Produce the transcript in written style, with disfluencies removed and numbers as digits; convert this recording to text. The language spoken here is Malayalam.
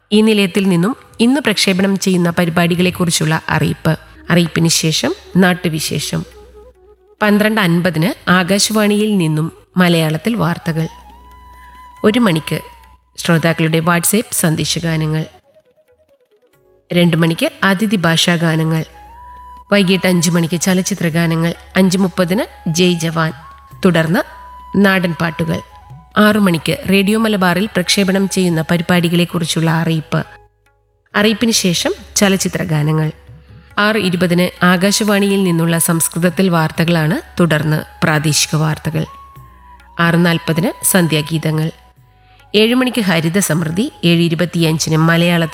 ഈ നിലയത്തിൽ നിന്നും ഇന്ന് പ്രക്ഷേപണം ചെയ്യുന്ന പരിപാടികളെക്കുറിച്ചുള്ള അറിയിപ്പ്. അറിയിപ്പിന് ശേഷം നാട്ടുവിശേഷം. 12:50 ആകാശവാണിയിൽ നിന്നും മലയാളത്തിൽ വാർത്തകൾ. 1 മണിക്ക് ശ്രോതാക്കളുടെ വാട്സ്ആപ്പ് സന്ദേശഗാനങ്ങൾ. 2 മണിക്ക് അതിഥി ഭാഷാഗാനങ്ങൾ. വൈകിട്ട് 5 മണിക്ക് ചലച്ചിത്ര ഗാനങ്ങൾ. 5:30 ജയ് ജവാൻ. തുടർന്ന് നാടൻ പാട്ടുകൾ. 6 മണിക്ക് റേഡിയോ മലബാറിൽ പ്രക്ഷേപണം ചെയ്യുന്ന പരിപാടികളെക്കുറിച്ചുള്ള അറിയിപ്പ്. അറിയിപ്പിന് ശേഷം ചലച്ചിത്ര ഗാനങ്ങൾ. 6:20 ആകാശവാണിയിൽ നിന്നുള്ള സംസ്കൃതത്തിൽ വാർത്തകളാണ്. തുടർന്ന് പ്രാദേശിക വാർത്തകൾ. 6:40 സന്ധ്യാഗീതങ്ങൾ. 7 മണിക്ക് ഹരിത സമൃദ്ധി. 7:25 മലയാളത്തിൽ